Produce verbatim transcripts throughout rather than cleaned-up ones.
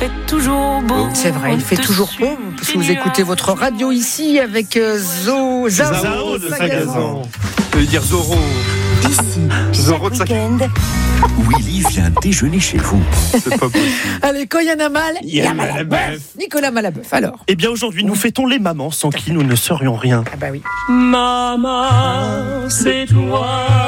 toujours beau. C'est vrai, il fait toujours beau, parce que vous écoutez votre radio ici avec euh, Zo, Zao, Zao de Sagazan. Je veux dire Zorro. Ici, Zorro de chaque Sagazan. week-end, Willy vient déjeuner chez vous. C'est pas possible. Allez, quand il y en a mal, Il y a mal à la bœuf. Nicolas Malabeuf, alors. Eh bien aujourd'hui nous fêtons les mamans sans qui nous ne serions rien. Ah bah oui. Maman, c'est toi,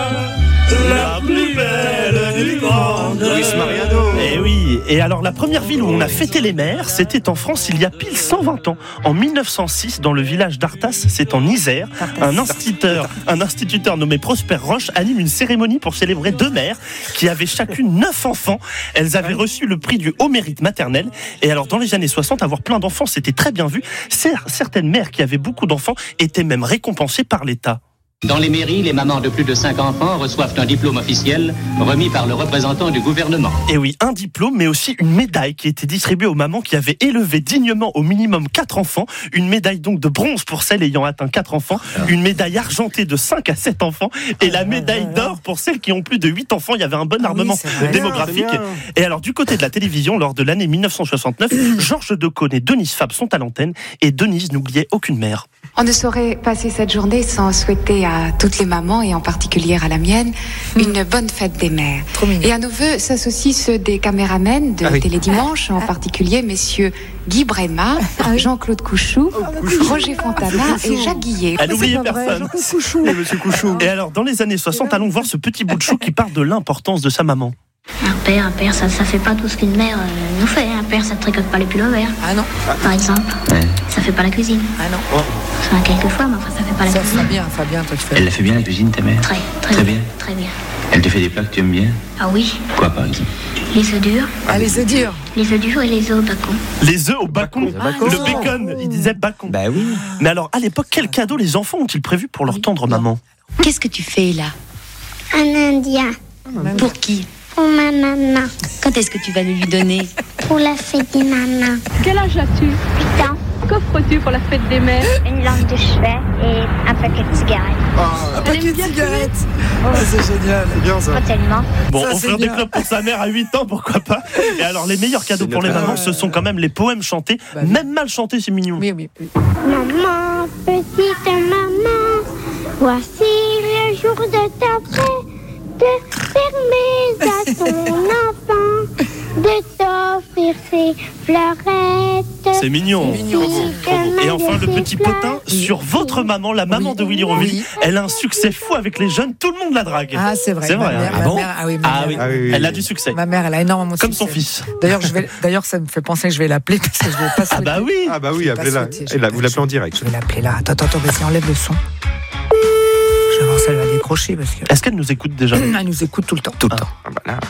la plus belle du monde. Luis Mariano. Eh oui, et alors la première ville où on a fêté les mères, c'était en France il y a pile cent vingt ans. En mille neuf cent six, dans le village d'Artas, c'est en Isère, un instituteur, un instituteur nommé Prosper Roche anime une cérémonie pour célébrer deux mères qui avaient chacune neuf enfants. Elles avaient reçu le prix du haut mérite maternel. Et alors dans les années soixante, avoir plein d'enfants, c'était très bien vu. Certaines mères qui avaient beaucoup d'enfants étaient même récompensées par l'État. Dans les mairies, les mamans de plus de cinq enfants reçoivent un diplôme officiel remis par le représentant du gouvernement. Et oui, un diplôme, mais aussi une médaille qui était distribuée aux mamans qui avaient élevé dignement au minimum quatre enfants. Une médaille donc de bronze pour celles ayant atteint quatre enfants. Une médaille argentée de cinq à sept enfants. Et la médaille d'or pour celles qui ont plus de huit enfants. Il y avait un bon armement Ah oui, démographique. Et alors, du côté de la télévision, lors de l'année mille neuf cent soixante-neuf, Georges Decaune et Denise Fabre sont à l'antenne. Et Denise n'oubliait aucune mère. On ne saurait passer cette journée sans souhaiter à toutes les mamans, et en particulier à la mienne, une bonne fête des mères. Trop mignon. Et à nos vœux s'associent ceux des caméramens de Ah oui. Télédimanche, en particulier messieurs Guy Bréma, Jean-Claude Couchou, Roger Fontana et Jacques Guillet. Elle n'oubliait personne. Et Monsieur Couchou. Et alors, dans les années soixante, allons voir ce petit bout de chou qui parle de l'importance de sa maman. Un père, un père, ça, ça fait pas tout ce qu'une mère euh, nous fait. Un père, ça tricote pas les pulls verts, Ah non, par exemple. Ça fait pas la cuisine. ah non. Enfin, quelquefois, mais enfin, ça fait pas la Ça cuisine. Fabien, Fabien, toi tu fais. Elle la fait bien la cuisine, ta mère? Très, très, Très bien. bien. Très bien. Elle te fait des plats que tu aimes bien? Ah oui, Quoi par exemple? les œufs durs, Ah, les œufs durs. les œufs durs et les œufs au bacon. Les œufs au bacon. bacon. Le bacon, il disait bacon. Bah oui. Mais alors, à l'époque, quel cadeau les enfants ont-ils prévu pour leur tendre maman? Qu'est-ce que tu fais là? Un indien Pour qui? pour ma maman, Quand est-ce que tu vas le lui donner? pour la fête des mamans. Quel âge as-tu? Huit ans, Qu'offres-tu pour la fête des mères? une lampe de chevet et un paquet de cigarettes. Un paquet de cigarettes. Ah, c'est génial. C'est bien ça. Pas tellement. Bon, Ça, c'est offrir des bien. clopes pour sa mère à huit ans, pourquoi pas? Et alors, les meilleurs cadeaux C'est pour les notre- mamans, ce sont quand même les poèmes chantés. Bah oui. Même mal chantés, c'est mignon. Oui, oui, oui. Maman, petite maman, voici le jour de ta fête. Permets à ton enfant de t'offrir ses fleurettes. C'est mignon. mignon. Et enfin, le petit potin sur votre maman, la maman Oui. de Willy Rovelli. Oui. Elle a un succès fou avec les jeunes, tout le monde la drague. Ah, c'est vrai. C'est ma vrai, mère, hein. ma Ah bon mère- ah oui, ma Ah mère- oui. Ah oui, oui, Elle a oui. du succès. Ma mère, elle a énormément de Comme succès. son fils. D'ailleurs, je vais, d'ailleurs, ça me fait penser que je vais l'appeler parce que je vais pas Ah bah oui. Ah bah oui, Je vais pas appelez-la. sauter, je Et là, vais vous pas- l'appelez en direct. Je vais l'appeler là. Attends, attends, attends, vas-y, enlève le son. Je vais voir si elle va décrocher parce que. Est-ce qu'elle nous écoute déjà? Elle nous écoute tout le temps. Tout le temps. Ah bah là.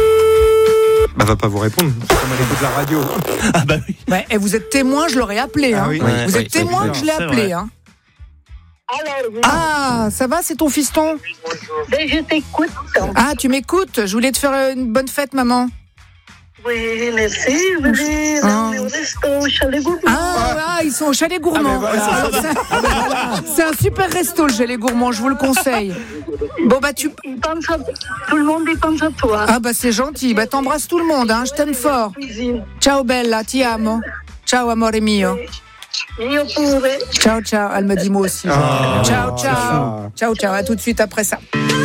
Bah va pas vous répondre. Comme elle écoute la radio. Ah bah oui. Ouais, et vous êtes témoin, je l'aurais appelé. Hein. Ah oui. Ouais, Vous ouais, êtes témoin c'est que je l'ai c'est appelé. vrai. Hein. Ah, ça va, c'est ton fiston? Ben, je t'écoute. Ah, tu m'écoutes? Je voulais te faire une bonne fête, maman. Oui, merci. Venez, Ah. on est au resto, au chalet gourmand. Ah, ah, ils sont au Chalet Gourmand. Ah, mais voilà. Alors, c'est- C'est un super resto, le Chalet Gourmand, je vous le conseille. Bon, bah, tu. Il pense à- Tout le monde y pense à toi. Ah, bah, c'est gentil. Bah, t'embrasses tout le monde, hein. Je t'aime fort. Cuisine. Ciao, bella, ti amo. Ciao, amore mio. Io pure. Ciao, ciao. Elle me dit moi aussi. Ah. Ciao, Ah. ciao. Ciao, ciao. À tout de suite après ça.